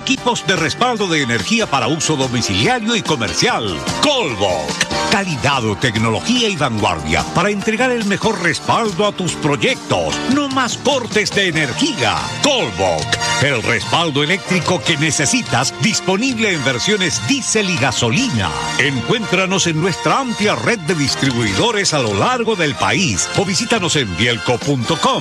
equipos de respaldo de energía para uso domiciliario y comercial. Colbok. Calidad, tecnología y vanguardia para entregar el mejor respaldo a tus proyectos. No más cortes de energía. Colbok. El respaldo eléctrico que necesitas, disponible en versiones diésel y gasolina. Encuéntranos en nuestra amplia red de distribuidores a lo largo del país o visítanos en bielco.com.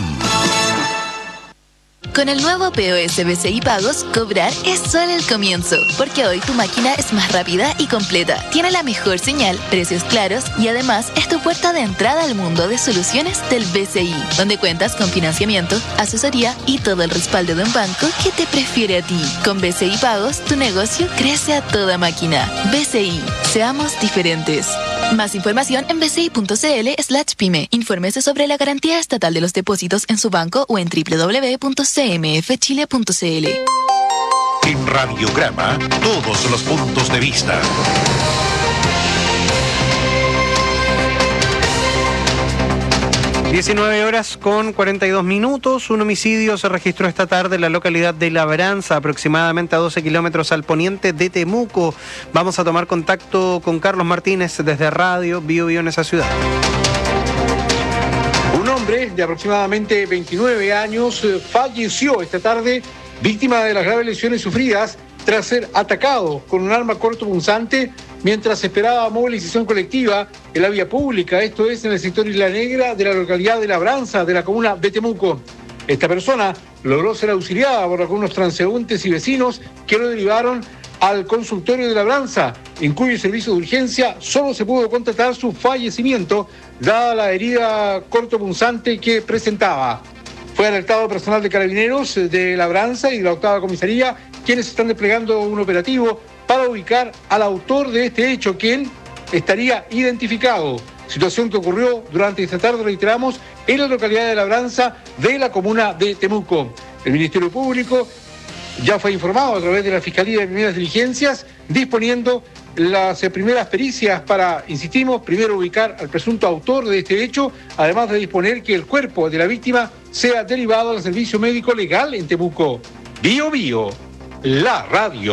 Con el nuevo POS BCI Pagos, cobrar es solo el comienzo, porque hoy tu máquina es más rápida y completa, tiene la mejor señal, precios claros y además es tu puerta de entrada al mundo de soluciones del BCI, donde cuentas con financiamiento, asesoría y todo el respaldo de un banco que te prefiere a ti. Con BCI Pagos, tu negocio crece a toda máquina. BCI, seamos diferentes. Más información en bci.cl/pyme. Infórmese sobre la garantía estatal de los depósitos en su banco o en www.cmfchile.cl. En Radiograma, todos los puntos de vista. (19:42). Un homicidio se registró esta tarde en la localidad de Labranza, aproximadamente a 12 kilómetros al poniente de Temuco. Vamos a tomar contacto con Carlos Martínez desde Radio Bio Bio en esa ciudad. Un hombre de aproximadamente 29 años falleció esta tarde, víctima de las graves lesiones sufridas tras ser atacado con un arma cortopunzante mientras esperaba movilización colectiva en la vía pública, esto es en el sector Isla Negra de la localidad de Labranza, de la comuna de Temuco. Esta persona logró ser auxiliada por algunos transeúntes y vecinos que lo derivaron al consultorio de Labranza, en cuyo servicio de urgencia solo se pudo constatar su fallecimiento, dada la herida cortopunzante que presentaba. Fue alertado personal de Carabineros de Labranza y de la 8ª Comisaría, quienes están desplegando un operativo para ubicar al autor de este hecho, quien estaría identificado. Situación que ocurrió durante esta tarde, reiteramos, en la localidad de Labranza de la comuna de Temuco. El Ministerio Público ya fue informado a través de la Fiscalía de Primeras Diligencias, disponiendo las primeras pericias para, insistimos, primero ubicar al presunto autor de este hecho, además de disponer que el cuerpo de la víctima sea derivado al servicio médico legal en Temuco. Bio Bio, la radio.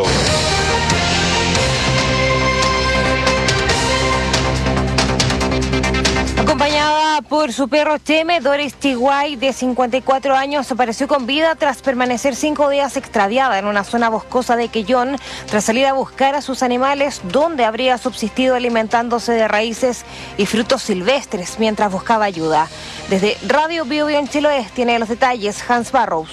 Acompañada por su perro Cheme, Doris Chiguay, de 54 años, apareció con vida tras permanecer 5 días extraviada en una zona boscosa de Quellón, tras salir a buscar a sus animales, donde habría subsistido alimentándose de raíces y frutos silvestres mientras buscaba ayuda. Desde Radio Bio Bio en Chiloé tiene los detalles Hans Barrows.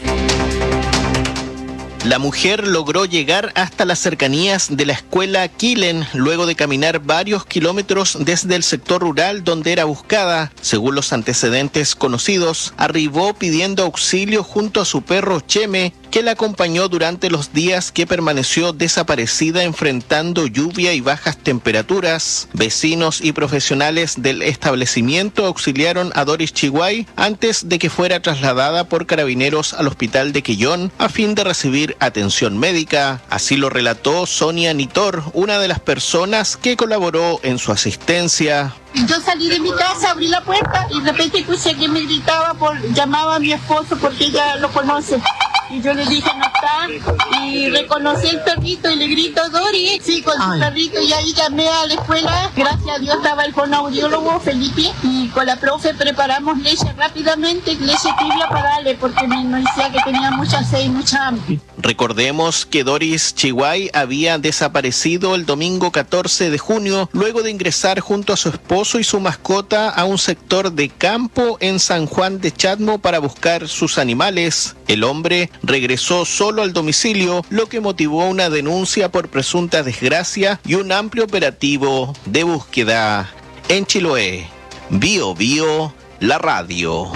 La mujer logró llegar hasta las cercanías de la escuela Quilen luego de caminar varios kilómetros desde el sector rural donde era buscada. Según los antecedentes conocidos, arribó pidiendo auxilio junto a su perro Cheme, que la acompañó durante los días que permaneció desaparecida enfrentando lluvia y bajas temperaturas. Vecinos y profesionales del establecimiento auxiliaron a Doris Chiguay antes de que fuera trasladada por Carabineros al hospital de Quellón a fin de recibir atención médica. Así lo relató Sonia Nitor, una de las personas que colaboró en su asistencia. Yo salí de mi casa, abrí la puerta y de repente escuché que me gritaba, llamaba a mi esposo porque ella lo conoce. Y yo le dije, no está, y reconocí el perrito y le grito, Dori, sí, con su perrito, y ahí llamé a la escuela. Gracias a Dios estaba el fonoaudiólogo Felipe, y con la profe preparamos leche rápidamente, leche tibia para darle, porque me decía que tenía mucha sed y mucha hambre. Recordemos que Doris Chiguay había desaparecido el domingo 14 de junio, luego de ingresar junto a su esposo y su mascota a un sector de campo en San Juan de Chadmo para buscar sus animales. El hombre regresó solo al domicilio, lo que motivó una denuncia por presunta desgracia y un amplio operativo de búsqueda. En Chiloé, Bio Bio, la radio.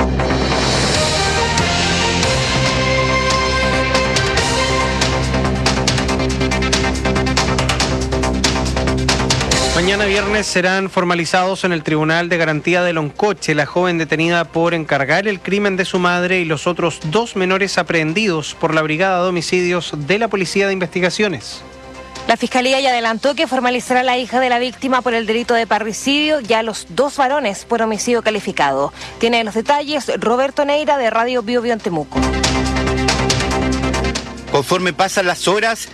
Mañana viernes serán formalizados en el Tribunal de Garantía de Loncoche la joven detenida por encargar el crimen de su madre y los otros 2 menores aprehendidos por la Brigada de Homicidios de la Policía de Investigaciones. La Fiscalía ya adelantó que formalizará a la hija de la víctima por el delito de parricidio y a los 2 varones por homicidio calificado. Tiene los detalles Roberto Neira de Radio Bio Bio en Temuco. Conforme pasan las horas,